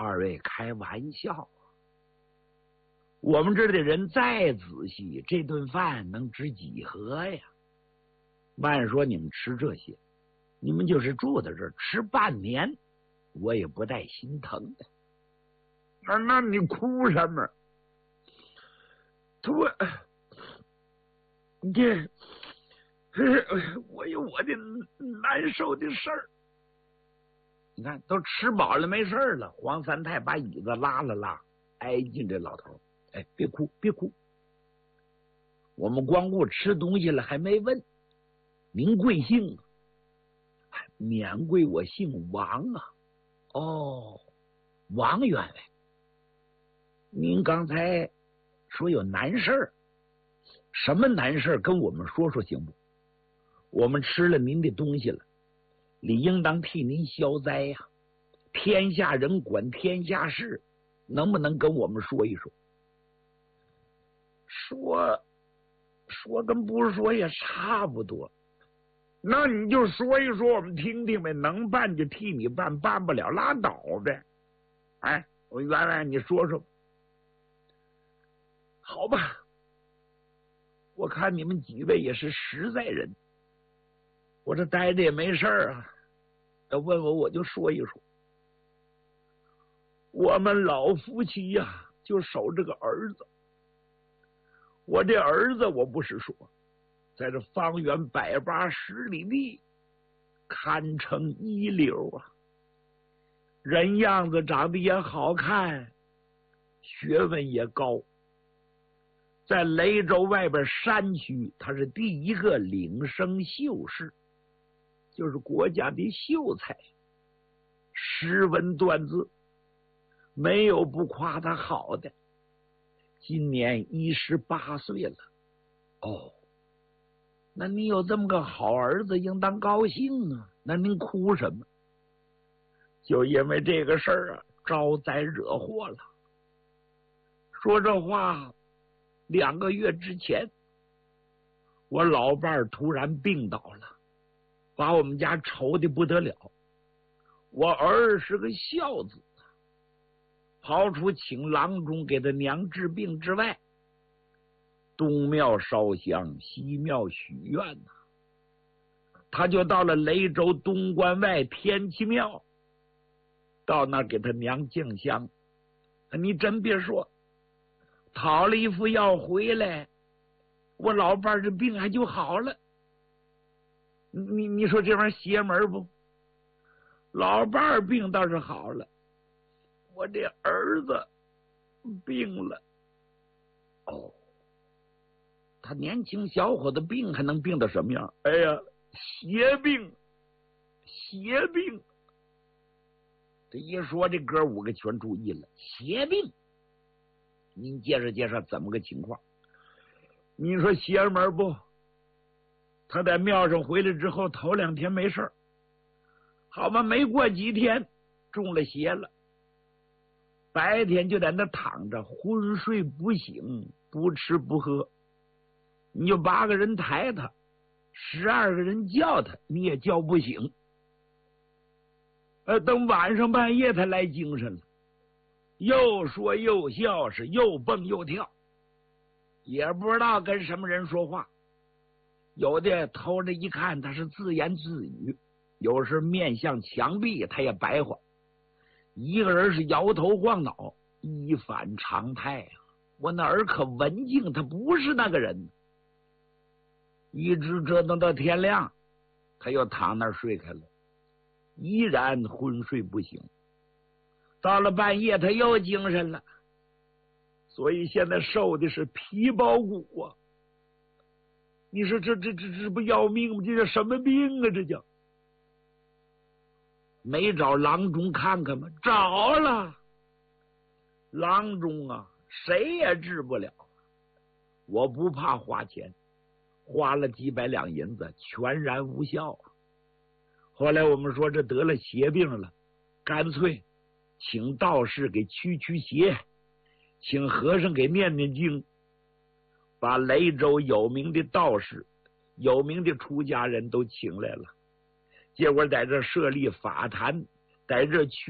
二位开玩笑，我们这儿的人再仔细，这顿饭能值几何呀？慢说你们吃这些，你们就是住在这儿吃半年，我也不带心疼的。 那你哭什么？我有我的难受的事儿。 你看，都吃饱了没事了。黄三太把椅子拉了拉，挨近这老头。哎，别哭，别哭。我们光顾吃东西了，还没问您贵姓啊？免贵，我姓王啊。哦，王员外，您刚才说有难事儿，什么难事儿？跟我们说说行不？我们吃了您的东西了，理应当替您消灾呀。天下人管天下事，能不能跟我们说一说？ 说跟不说也差不多。那你就说一说，我们听听呗。能办就替你办，办不了拉倒呗。哎，我员外你说说。 好吧，我看你们几位也是实在人，我这待着也没事啊，要问我就说一说。我们老夫妻呀，就守这个儿子。我这儿子，我不是说，在这方圆180里地，堪称一流啊，人样子长得也好看，学问也高。在雷州外边山区，他是第一个领生秀士，就是国家的秀才，识文断字，没有不夸他好的。今年18岁了。哦，那你有这么个好儿子，应当高兴啊。那您哭什么？就因为这个事儿啊，招灾惹祸了。说这话，2个月之前，我老伴儿突然病倒了，把我们家愁的不得了。我儿是个孝子，刨除请郎中给他娘治病之外，东庙烧香，西庙许愿呐。他就到了雷州东关外天齐庙，到那儿给他娘敬香。你真别说，讨了一副药回来，我老伴儿这病还就好了。你说这玩意儿邪门不？老伴儿病倒是好了，我这儿子病了。哦，他年轻小伙子病还能病到什么样？ 哎呀，邪病，邪病！ 这一说，这哥5个全注意了。邪病，您介绍介绍怎么个情况？ 你说邪门不？他在庙上回来之后，头2天没事儿， 好吧，没过几天中了邪了。白天就在那躺着，昏睡不醒，不吃不喝。你就8个人抬他，12个人叫他，你也叫不醒。等晚上半夜才来精神了，又说又笑，是又蹦又跳，也不知道跟什么人说话。有的偷着一看，他是自言自语；有时面向墙壁，他也白话。一个人是摇头晃脑，一反常态啊！我那儿可文静，他不是那个人。一直折腾到天亮，他又躺那儿睡开了，依然昏睡不醒。到了半夜，他又精神了，所以现在受的是皮包骨啊！你说这不要命吗？这叫什么病啊？这叫没找郎中看看吗？找了，郎中啊，谁也治不了。我不怕花钱，花了几百两银子，全然无效啊。后来我们说这得了邪病了，干脆请道士给驱邪，请和尚给念经，把雷州有名的道士、有名的出家人都请来了。结果在这设立法坛，在这